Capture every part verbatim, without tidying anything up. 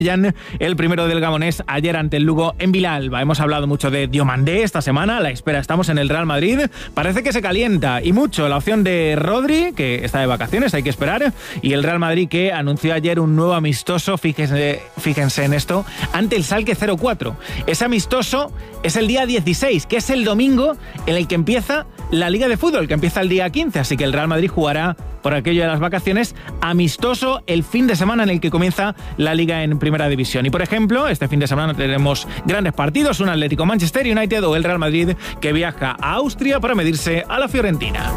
El primero del Gabonés ayer ante el Lugo en Vilalba. Hemos hablado mucho de Diomandé esta semana, a la espera estamos en el Real Madrid. Parece que se calienta y mucho la opción de Rodri, que está de vacaciones, hay que esperar, y el Real Madrid que anunció ayer un nuevo amistoso, fíjense, fíjense en esto, ante el Schalke cero cuatro. Ese amistoso es el día dieciséis, que es el domingo en el que empieza la Liga de Fútbol, que empieza el día quince, así que el Real Madrid jugará por aquello de las vacaciones, amistoso el fin de semana en el que comienza la Liga en Primera División. Y por ejemplo, este fin de semana tenemos grandes partidos, un Atlético Manchester United o el Real Madrid que viaja a Austria para medirse a la Fiorentina.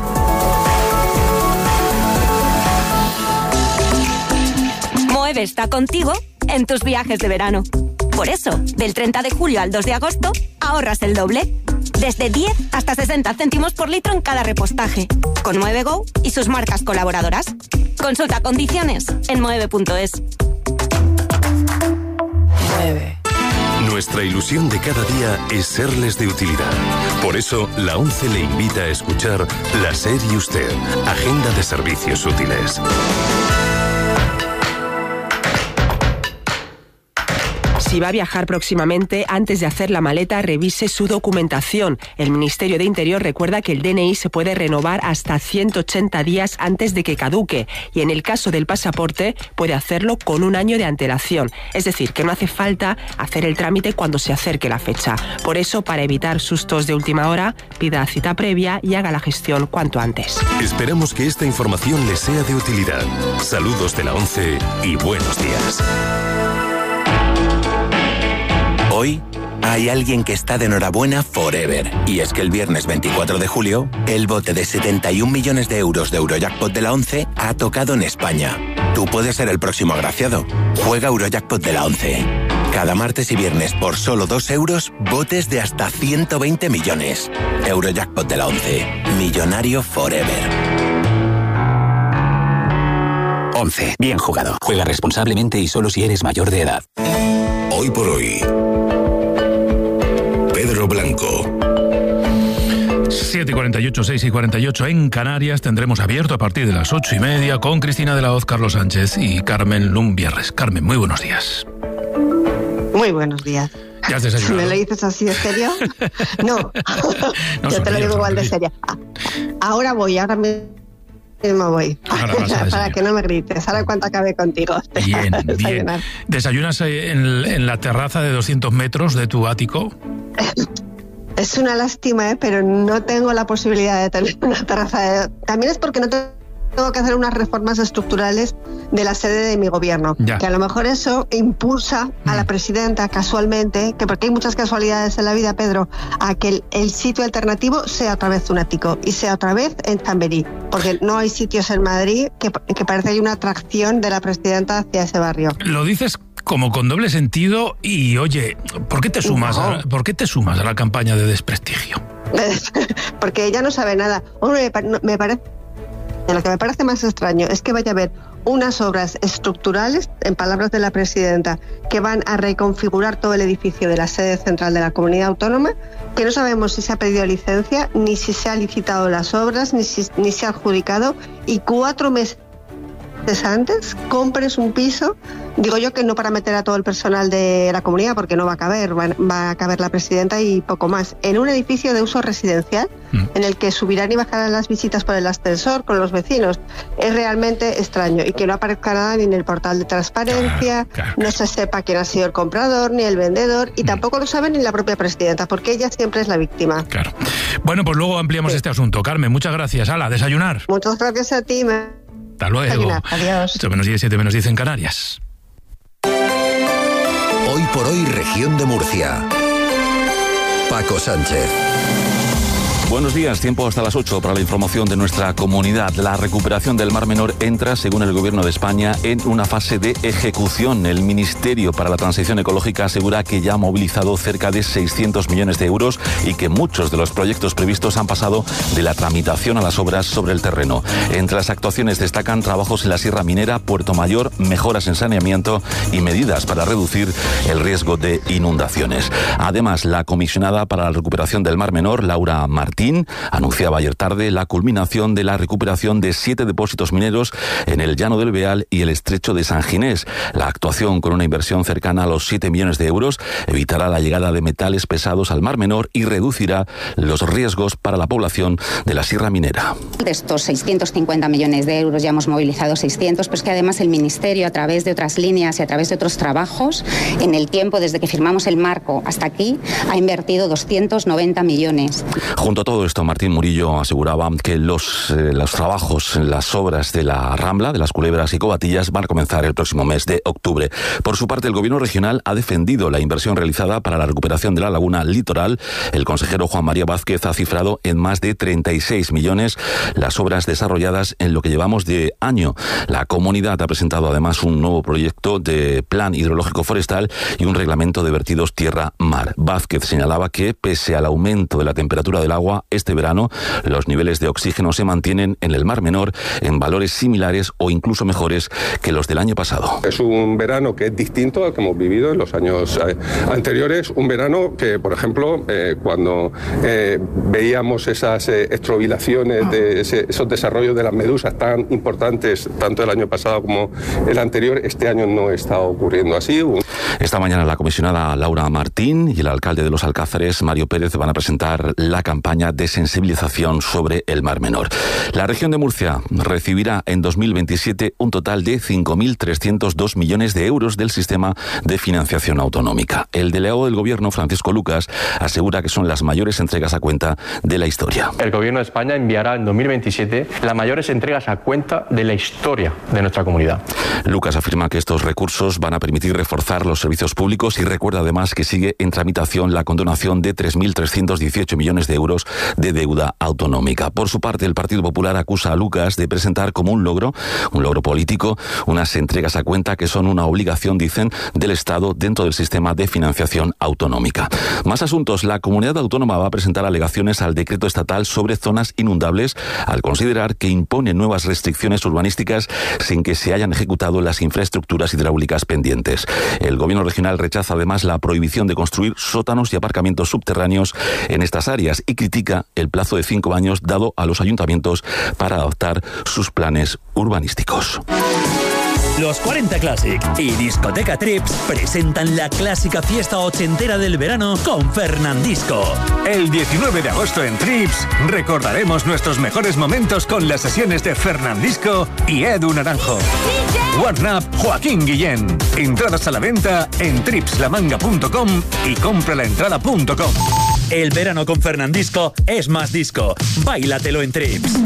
Moeve está contigo en tus viajes de verano. Por eso, del treinta de julio al dos de agosto, ahorras el doble. Desde diez hasta sesenta céntimos por litro en cada repostaje. Con Moeve Go y sus marcas colaboradoras. Consulta condiciones en moeve punto es. Mueve. Nuestra ilusión de cada día es serles de utilidad. Por eso, la ONCE le invita a escuchar La SER y Usted, Agenda de Servicios Útiles. Si va a viajar próximamente, antes de hacer la maleta, revise su documentación. El Ministerio de Interior recuerda que el D N I se puede renovar hasta ciento ochenta días antes de que caduque y en el caso del pasaporte puede hacerlo con un año de antelación. Es decir, que no hace falta hacer el trámite cuando se acerque la fecha. Por eso, para evitar sustos de última hora, pida cita previa y haga la gestión cuanto antes. Esperamos que esta información les sea de utilidad. Saludos de la ONCE y buenos días. Hoy hay alguien que está de enhorabuena forever. Y es que el viernes veinticuatro de julio, el bote de setenta y un millones de euros de Eurojackpot de la ONCE ha tocado en España. Tú puedes ser el próximo agraciado. Juega Eurojackpot de la ONCE. Cada martes y viernes por solo dos euros, botes de hasta ciento veinte millones. Eurojackpot de la ONCE. Millonario forever. ONCE. Bien jugado. Juega responsablemente y solo si eres mayor de edad. Hoy por hoy, Pedro Blanco. siete y cuarenta y ocho, seis y cuarenta y ocho en Canarias. Tendremos abierto a partir de las ocho y media con Cristina de la Hoz, Carlos Sánchez y Carmen Lumbierres. Carmen, muy buenos días. Muy buenos días. ¿Ya has desayunado? ¿Me lo dices así de serio? No, no yo te lo digo igual de seria. Ahora voy, ahora me... me voy, para que no me grites, ahora cuando acabe contigo. Bien, bien. ¿Desayunas en, en la terraza de doscientos metros de tu ático? Es una lástima, ¿eh? Pero no tengo la posibilidad de tener una terraza. De... También es porque no tengo que hacer unas reformas estructurales de la sede de mi gobierno, ya. Que a lo mejor eso impulsa mm. a la presidenta casualmente, que porque hay muchas casualidades en la vida, Pedro, a que el, el sitio alternativo sea otra vez un ático y sea otra vez en Chamberí, porque no hay sitios en Madrid que, que parece que hay una atracción de la presidenta hacia ese barrio. Lo dices como con doble sentido y, oye, ¿por qué te sumas, no. a, ¿por qué te sumas a la campaña de desprestigio? Porque ella no sabe nada. Hombre, me parece... Lo que me parece más extraño es que vaya a haber unas obras estructurales, en palabras de la presidenta, que van a reconfigurar todo el edificio de la sede central de la comunidad autónoma, que no sabemos si se ha pedido licencia, ni si se han licitado las obras, ni si, ni se ha adjudicado, y cuatro meses antes compres un piso, digo yo que no para meter a todo el personal de la comunidad, porque no va a caber, va, va a caber la presidenta y poco más, en un edificio de uso residencial mm. en el que subirán y bajarán las visitas por el ascensor con los vecinos. Es realmente extraño y que no aparezca nada ni en el portal de transparencia, claro, claro. No se sepa quién ha sido el comprador ni el vendedor y mm. tampoco lo sabe ni la propia presidenta, porque ella siempre es la víctima. Claro. Bueno, pues luego ampliamos sí. este asunto. Carmen, muchas gracias. Hala, desayunar. Muchas gracias a ti. Me... Hasta luego. Adiós. ocho menos diez, siete menos diez en Canarias. Hoy por hoy, región de Murcia. Paco Sánchez. Buenos días, tiempo hasta las ocho para la información de nuestra comunidad. La recuperación del Mar Menor entra, según el Gobierno de España, en una fase de ejecución. El Ministerio para la Transición Ecológica asegura que ya ha movilizado cerca de seiscientos millones de euros y que muchos de los proyectos previstos han pasado de la tramitación a las obras sobre el terreno. Entre las actuaciones destacan trabajos en la Sierra Minera, Puerto Mayor, mejoras en saneamiento y medidas para reducir el riesgo de inundaciones. Además, la comisionada para la recuperación del Mar Menor, Laura Martínez, Martín anunciaba ayer tarde la culminación de la recuperación de siete depósitos mineros en el Llano del Beal y el Estrecho de San Ginés. La actuación, con una inversión cercana a los siete millones de euros, evitará la llegada de metales pesados al Mar Menor y reducirá los riesgos para la población de la Sierra Minera. De estos seiscientos cincuenta millones de euros ya hemos movilizado seiscientos, pero es que además el Ministerio, a través de otras líneas y a través de otros trabajos, en el tiempo desde que firmamos el marco hasta aquí, ha invertido doscientos noventa millones. Junto a todo esto, Martín Murillo aseguraba que los, eh, los trabajos, las obras de la Rambla, de las Culebras y Covatillas, van a comenzar el próximo mes de octubre. Por su parte, el Gobierno regional ha defendido la inversión realizada para la recuperación de la laguna litoral. El consejero Juan María Vázquez ha cifrado en más de treinta y seis millones las obras desarrolladas en lo que llevamos de año. La comunidad ha presentado además un nuevo proyecto de plan hidrológico forestal y un reglamento de vertidos tierra-mar. Vázquez señalaba que, pese al aumento de la temperatura del agua, este verano los niveles de oxígeno se mantienen en el Mar Menor en valores similares o incluso mejores que los del año pasado. Es un verano que es distinto al que hemos vivido en los años eh, anteriores, un verano que, por ejemplo, eh, cuando eh, veíamos esas eh, estrobilaciones, de ese, esos desarrollos de las medusas tan importantes, tanto el año pasado como el anterior, este año no está ocurriendo así. Esta mañana la comisionada Laura Martín y el alcalde de Los Alcázares, Mario Pérez, van a presentar la campaña de sensibilización sobre el Mar Menor. La región de Murcia recibirá en dos mil veintisiete un total de cinco mil trescientos dos millones de euros del sistema de financiación autonómica. El delegado del Gobierno, Francisco Lucas, asegura que son las mayores entregas a cuenta de la historia. El Gobierno de España enviará en dos mil veintisiete las mayores entregas a cuenta de la historia de nuestra comunidad. Lucas afirma que estos recursos van a permitir reforzar los servicios públicos y recuerda además que sigue en tramitación la condonación de tres mil trescientos dieciocho millones de euros de deuda autonómica. Por su parte, el Partido Popular acusa a Lucas de presentar como un logro, un logro político, unas entregas a cuenta que son una obligación, dicen, del Estado dentro del sistema de financiación autonómica. Más asuntos. La comunidad autónoma va a presentar alegaciones al decreto estatal sobre zonas inundables al considerar que impone nuevas restricciones urbanísticas sin que se hayan ejecutado las infraestructuras hidráulicas pendientes. El Gobierno regional rechaza además la prohibición de construir sótanos y aparcamientos subterráneos en estas áreas y critica el plazo de cinco años dado a los ayuntamientos para adoptar sus planes urbanísticos. Los cuarenta Classic y Discoteca Trips presentan la clásica fiesta ochentera del verano con Fernandisco. El diecinueve de agosto en Trips recordaremos nuestros mejores momentos con las sesiones de Fernandisco y Edu Naranjo. Warn Up Joaquín Guillén. Entradas a la venta en trips la manga punto com y compralaentrada punto com. El verano con Fernandisco es más disco. Báilatelo en Trips.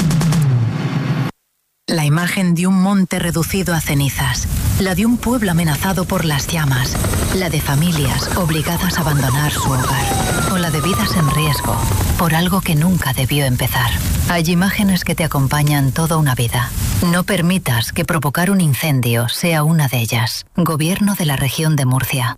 La imagen de un monte reducido a cenizas, la de un pueblo amenazado por las llamas, la de familias obligadas a abandonar su hogar, o la de vidas en riesgo por algo que nunca debió empezar. Hay imágenes que te acompañan toda una vida. No permitas que provocar un incendio sea una de ellas. Gobierno de la Región de Murcia.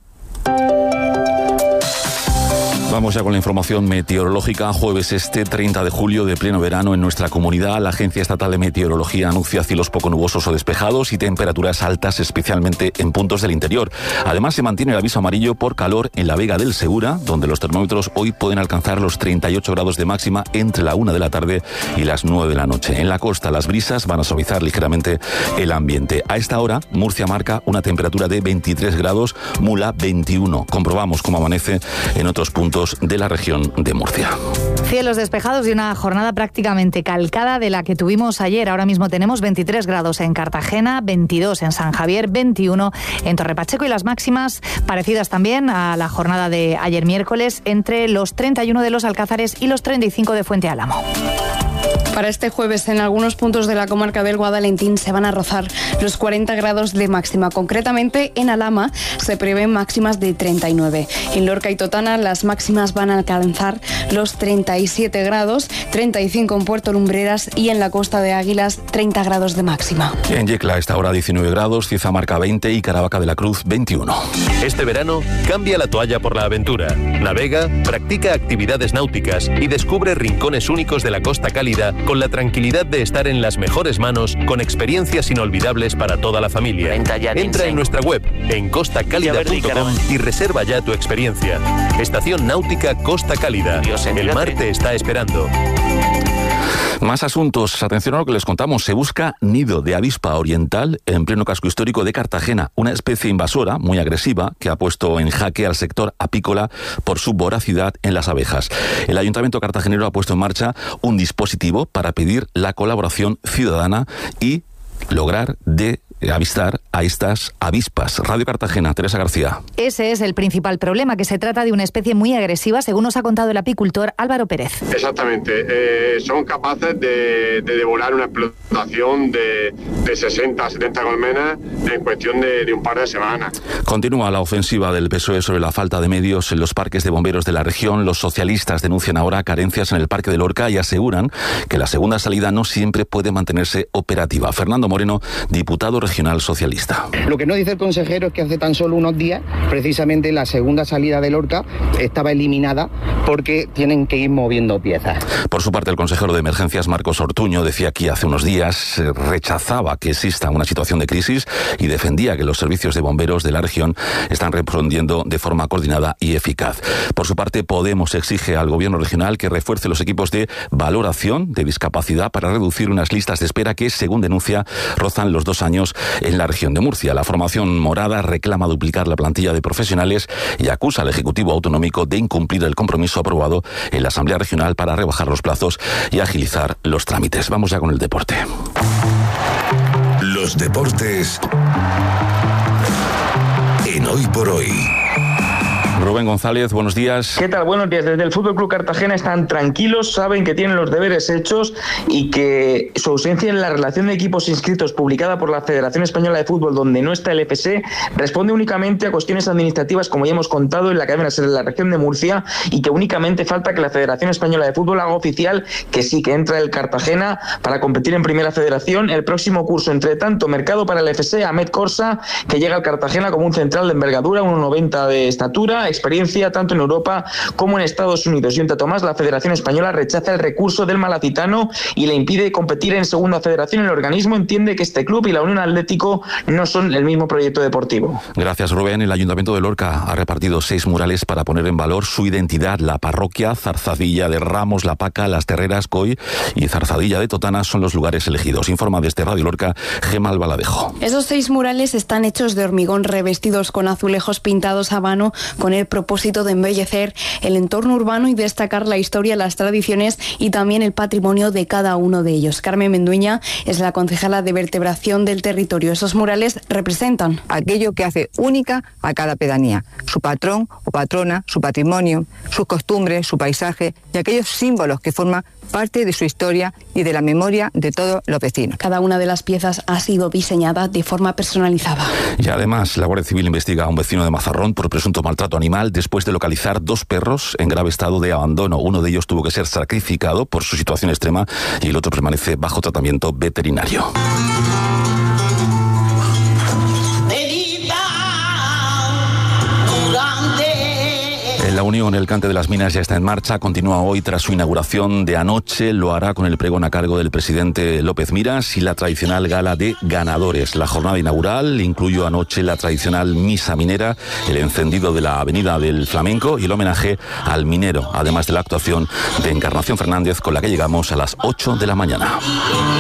Vamos ya con la información meteorológica. Jueves este treinta de julio de pleno verano en nuestra comunidad. La Agencia Estatal de Meteorología anuncia cielos poco nubosos o despejados y temperaturas altas, especialmente en puntos del interior. Además, se mantiene el aviso amarillo por calor en la Vega del Segura, donde los termómetros hoy pueden alcanzar los treinta y ocho grados de máxima entre la una de la tarde y las nueve de la noche. En la costa, las brisas van a suavizar ligeramente el ambiente. A esta hora, Murcia marca una temperatura de veintitrés grados, Mula veintiuno. Comprobamos cómo amanece en otros puntos de la región de Murcia. Cielos despejados y una jornada prácticamente calcada de la que tuvimos ayer. Ahora mismo tenemos veintitrés grados en Cartagena, veintidós en San Javier, veintiuno en Torrepacheco y las máximas parecidas también a la jornada de ayer miércoles entre los treinta y uno de Los Alcázares y los treinta y cinco de Fuente Álamo. Para este jueves, en algunos puntos de la comarca del Guadalentín se van a rozar los cuarenta grados de máxima. Concretamente, en Alhama se prevén máximas de treinta y nueve. En Lorca y Totana las máximas van a alcanzar los treinta y siete grados, treinta y cinco en Puerto Lumbreras y en la Costa de Águilas treinta grados de máxima. En Yecla, a esta hora diecinueve grados, Cieza marca veinte y Caravaca de la Cruz veintiuno. Este verano, cambia la toalla por la aventura. Navega, practica actividades náuticas y descubre rincones únicos de la Costa Cálida con la tranquilidad de estar en las mejores manos, con experiencias inolvidables para toda la familia. Entra en nuestra web, en costa cálida punto com, y reserva ya tu experiencia. Estación Náutica Costa Cálida. El mar te está esperando. Más asuntos. Atención a lo que les contamos. Se busca nido de avispa oriental en pleno casco histórico de Cartagena, una especie invasora muy agresiva que ha puesto en jaque al sector apícola por su voracidad en las abejas. El Ayuntamiento cartagenero ha puesto en marcha un dispositivo para pedir la colaboración ciudadana y lograr de avistar a estas avispas. Radio Cartagena, Teresa García. Ese es el principal problema, que se trata de una especie muy agresiva, según nos ha contado el apicultor Álvaro Pérez. Exactamente. Eh, son capaces de, de devorar una explotación de, de sesenta a setenta colmenas en cuestión de, de un par de semanas. Continúa la ofensiva del P S O E sobre la falta de medios en los parques de bomberos de la región. Los socialistas denuncian ahora carencias en el Parque de Lorca y aseguran que la segunda salida no siempre puede mantenerse operativa. Fernando Moreno, diputado regional socialista. Lo que no dice el consejero es que hace tan solo unos días, precisamente la segunda salida de Lorca estaba eliminada porque tienen que ir moviendo piezas. Por su parte, el consejero de Emergencias, Marcos Ortuño, decía aquí hace unos días, rechazaba que exista una situación de crisis y defendía que los servicios de bomberos de la región están respondiendo de forma coordinada y eficaz. Por su parte, Podemos exige al gobierno regional que refuerce los equipos de valoración de discapacidad para reducir unas listas de espera que, según denuncia, rozan los dos años en la región de Murcia. La formación morada reclama duplicar la plantilla de profesionales y acusa al Ejecutivo Autonómico de incumplir el compromiso aprobado en la Asamblea Regional para rebajar los plazos y agilizar los trámites. Vamos ya con el deporte. Los deportes en Hoy por Hoy. Rubén González, buenos días. ¿Qué tal? Buenos días. Desde el Fútbol Club Cartagena están tranquilos, saben que tienen los deberes hechos y que su ausencia en la relación de equipos inscritos publicada por la Federación Española de Fútbol, donde no está el F S, responde únicamente a cuestiones administrativas, como ya hemos contado, en la cadena ser de la región de Murcia, y que únicamente falta que la Federación Española de Fútbol haga oficial que sí, que entra el Cartagena para competir en Primera Federación el próximo curso. Entre tanto, mercado para el F S, Ahmed Corsa, que llega al Cartagena como un central de envergadura, uno noventa de estatura, experiencia tanto en Europa como en Estados Unidos. Y en Tomás, la Federación Española rechaza el recurso del malacitano y le impide competir en Segunda Federación. El organismo entiende que este club y la Unión Atlético no son el mismo proyecto deportivo. Gracias, Rubén. El Ayuntamiento de Lorca ha repartido seis murales para poner en valor su identidad. La parroquia, Zarzadilla de Ramos, La Paca, Las Terreras, Coy y Zarzadilla de Totana son los lugares elegidos. Informa desde Radio Lorca, Gemma Albaladejo. Esos seis murales están hechos de hormigón, revestidos con azulejos pintados a mano, con el propósito de embellecer el entorno urbano y destacar la historia, las tradiciones y también el patrimonio de cada uno de ellos. Carmen Mendueña es la concejala de vertebración del territorio. Esos murales representan aquello que hace única a cada pedanía, su patrón o patrona, su patrimonio, sus costumbres, su paisaje y aquellos símbolos que forman parte de su historia y de la memoria de todos los vecinos. Cada una de las piezas ha sido diseñada de forma personalizada. Y además, la Guardia Civil investiga a un vecino de Mazarrón por presunto maltrato animal después de localizar dos perros en grave estado de abandono. Uno de ellos tuvo que ser sacrificado por su situación extrema y el otro permanece bajo tratamiento veterinario. En La Unión, el Cante de las Minas ya está en marcha. Continúa hoy tras su inauguración de anoche. Lo hará con el pregón a cargo del presidente López Miras y la tradicional gala de ganadores. La jornada inaugural incluyó anoche la tradicional misa minera, el encendido de la Avenida del Flamenco y el homenaje al minero, además de la actuación de Encarnación Fernández, con la que llegamos a las ocho de la mañana.